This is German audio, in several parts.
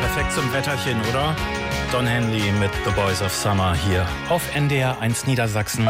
Perfekt zum Wetterchen, oder? Don Henley mit The Boys of Summer hier auf NDR 1 Niedersachsen.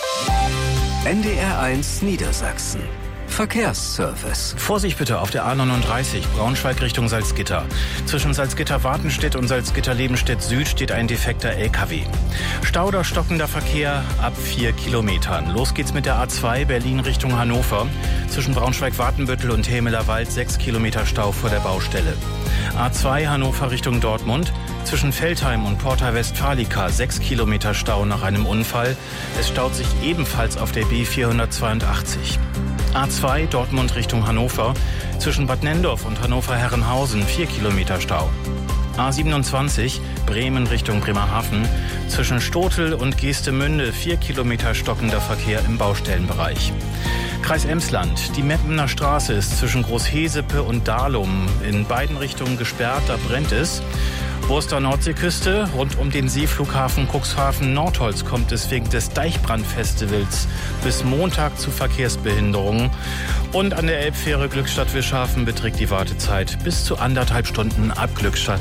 NDR 1 Niedersachsen. Verkehrsservice. Vorsicht bitte auf der A39, Braunschweig Richtung Salzgitter. Zwischen Salzgitter-Wartenstedt und Salzgitter-Lebenstedt-Süd steht ein defekter LKW. Stau oder stockender Verkehr ab 4 Kilometern. Los geht's mit der A2 Berlin Richtung Hannover. Zwischen Braunschweig-Wartenbüttel und Hemelerwald 6 Kilometer Stau vor der Baustelle. A2 Hannover Richtung Dortmund. Zwischen Veltheim und Porta Westfalica 6 Kilometer Stau nach einem Unfall. Es staut sich ebenfalls auf der B482. A2 Dortmund Richtung Hannover. Zwischen Bad Nenndorf und Hannover-Herrenhausen 4 Kilometer Stau. A27 Bremen Richtung Bremerhaven. Zwischen Stotel und Geestemünde 4 Kilometer stockender Verkehr im Baustellenbereich. Kreis Emsland. Die Meppener Straße ist zwischen Großhesepe und Dahlum in beiden Richtungen gesperrt. Da brennt es. Wurster Nordseeküste. Rund um den Seeflughafen Cuxhaven-Nordholz kommt es wegen des Deichbrandfestivals bis Montag zu Verkehrsbehinderungen. Und an der Elbfähre Glückstadt-Wischhafen beträgt die Wartezeit bis zu 1,5 Stunden ab Glückstadt.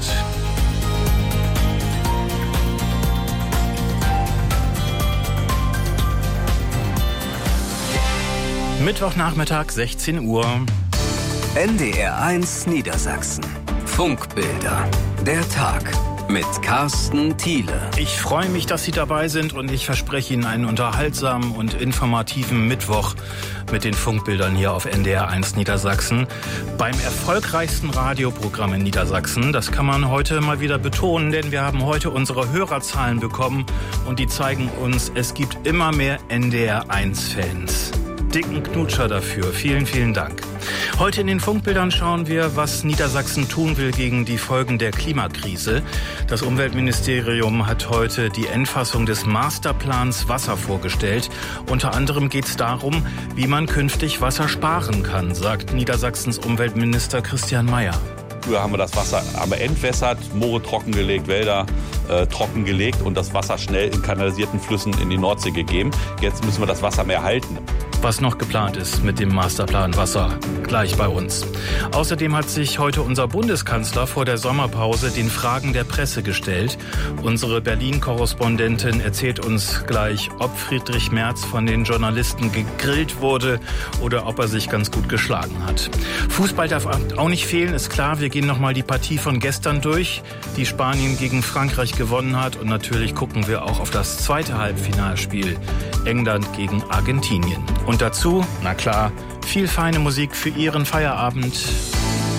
Mittwochnachmittag, 16 Uhr. NDR 1 Niedersachsen. Funkbilder. Der Tag mit Carsten Thiele. Ich freue mich, dass Sie dabei sind und ich verspreche Ihnen einen unterhaltsamen und informativen Mittwoch mit den Funkbildern hier auf NDR 1 Niedersachsen. Beim erfolgreichsten Radioprogramm in Niedersachsen. Das kann man heute mal wieder betonen, denn wir haben heute unsere Hörerzahlen bekommen und die zeigen uns, es gibt immer mehr NDR 1 Fans. Dicken Knutscher dafür. Vielen, vielen Dank. Heute in den Funkbildern schauen wir, was Niedersachsen tun will gegen die Folgen der Klimakrise. Das Umweltministerium hat heute die Endfassung des Masterplans Wasser vorgestellt. Unter anderem geht es darum, wie man künftig Wasser sparen kann, sagt Niedersachsens Umweltminister Christian Mayer. Früher haben wir das Wasser aber entwässert, Moore trockengelegt, Wälder trockengelegt und das Wasser schnell in kanalisierten Flüssen in die Nordsee gegeben. Jetzt müssen wir das Wasser mehr halten. Was noch geplant ist mit dem Masterplan Wasser, gleich bei uns. Außerdem hat sich heute unser Bundeskanzler vor der Sommerpause den Fragen der Presse gestellt. Unsere Berlin-Korrespondentin erzählt uns gleich, ob Friedrich Merz von den Journalisten gegrillt wurde oder ob er sich ganz gut geschlagen hat. Fußball darf auch nicht fehlen, ist klar. Wir gehen nochmal die Partie von gestern durch, die Spanien gegen Frankreich gewonnen hat. Und natürlich gucken wir auch auf das zweite Halbfinalspiel, England gegen Argentinien. Und dazu, na klar, viel feine Musik für Ihren Feierabend.